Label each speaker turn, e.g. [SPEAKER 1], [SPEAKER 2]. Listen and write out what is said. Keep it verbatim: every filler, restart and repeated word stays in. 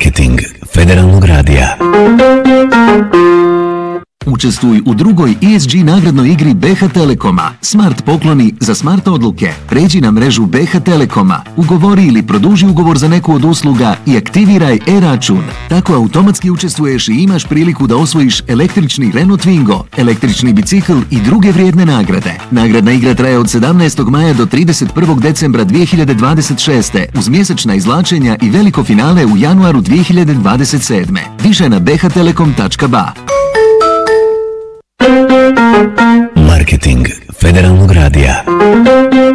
[SPEAKER 1] Marketing Federalnog radija.
[SPEAKER 2] Učestvuj u drugoj E S G nagradnoj igri B H Telekoma. Smart pokloni za smart odluke. Pređi na mrežu B H Telekoma, ugovori ili produži ugovor za neku od usluga i aktiviraj e-račun. Tako automatski učestvuješ i imaš priliku da osvojiš električni Renault Twingo, električni bicikl i druge vrijedne nagrade. Nagradna igra traje od sedamnaestog maja do trideset prvog decembra dvije hiljade dvadeset šeste uz mjesečna izvlačenja i veliko finale u januaru dvije hiljade dvadeset sedme. Više na b h telekom tačka b a.
[SPEAKER 1] Marketing Federalnog radija.